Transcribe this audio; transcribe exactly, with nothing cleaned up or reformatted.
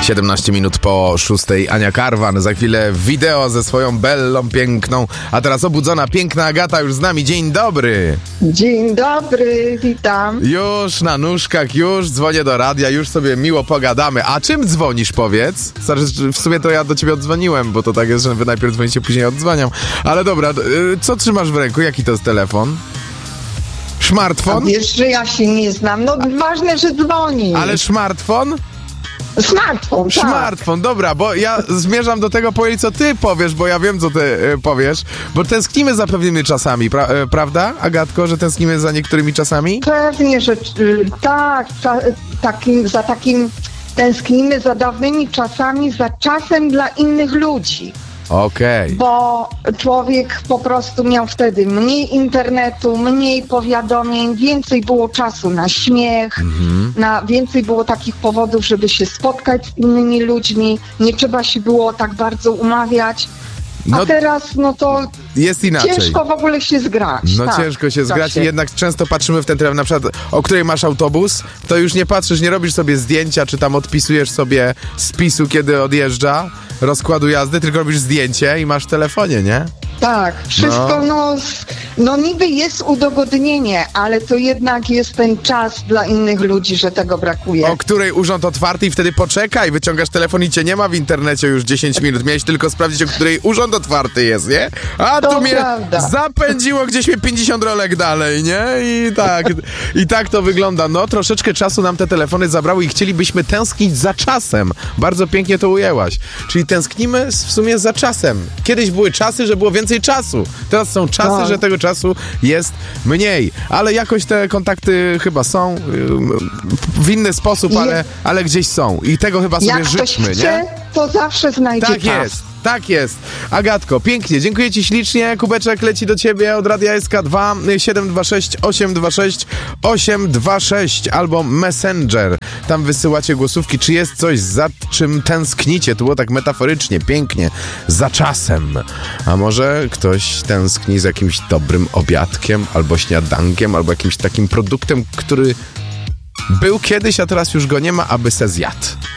siedemnaście minut po szóstej. Ania Karwan, za chwilę wideo ze swoją Bellą piękną, a teraz obudzona piękna Agata już z nami. Dzień dobry. Dzień dobry, witam. Już na nóżkach, już dzwonię do radia, już sobie miło pogadamy. A czym dzwonisz, powiedz? W sumie to ja do ciebie oddzwoniłem, bo to tak jest, że wy najpierw dzwonicie, później oddzwaniam. Ale dobra, co trzymasz w ręku? Jaki to jest telefon? Smartfon? A wiesz, że ja się nie znam. No ważne, że dzwoni. Ale smartfon? Smartfon, tak. Smartfon, dobra, bo ja zmierzam do tego, powiedz, co ty powiesz, bo ja wiem, co ty y, powiesz, bo tęsknimy za pewnymi czasami, pra, y, prawda, Agatko, że tęsknimy za niektórymi czasami? Pewnie, że y, tak, za takim, za takim tęsknimy za dawnymi czasami, za czasem dla innych ludzi. Okej. Okay. Bo człowiek po prostu miał wtedy mniej internetu, mniej powiadomień, więcej było czasu na śmiech, mhm. na więcej było takich powodów, żeby się spotkać z innymi ludźmi, nie trzeba się było tak bardzo umawiać. A no, teraz, no to jest inaczej. Ciężko w ogóle się zgrać. No tak, ciężko się zgrać się. I jednak często patrzymy w ten telefon, na przykład o której masz autobus, to już nie patrzysz, nie robisz sobie zdjęcia, czy tam odpisujesz sobie spisu, kiedy odjeżdża, rozkładu jazdy, tylko robisz zdjęcie i masz w telefonie, nie? Tak, wszystko no. no, no niby jest udogodnienie, ale to jednak jest ten czas dla innych ludzi, że tego brakuje. O której urząd otwarty i wtedy poczekaj, wyciągasz telefon i cię nie ma w internecie już dziesięć minut. Miałeś tylko sprawdzić, o której urząd otwarty jest, nie? A to tu mnie prawda. zapędziło gdzieś mnie pięćdziesiąt rolek dalej, nie? I tak, i tak to wygląda. No, troszeczkę czasu nam te telefony zabrały i chcielibyśmy tęsknić za czasem. Bardzo pięknie to ujęłaś. Czyli tęsknimy w sumie za czasem. Kiedyś były czasy, że było więcej czasu. Teraz są czasy, no. że tego czasu jest mniej. Ale jakoś te kontakty chyba są w inny sposób, ale, ale gdzieś są. I tego chyba sobie Jak życzmy, ktoś nie? chce, to zawsze znajdzie tak czas. Tak jest. Tak jest. Agatko, pięknie. Dziękuję ci ślicznie. Kubeczek leci do ciebie od Radia S K dwa siedem dwa sześć osiem dwa sześć osiem dwa sześć albo Messenger. Tam wysyłacie głosówki. Czy jest coś, za czym tęsknicie? To było tak metaforycznie, pięknie. Za czasem. A może ktoś tęskni za jakimś dobrym obiadkiem, albo śniadankiem, albo jakimś takim produktem, który był kiedyś, a teraz już go nie ma, aby se zjadł.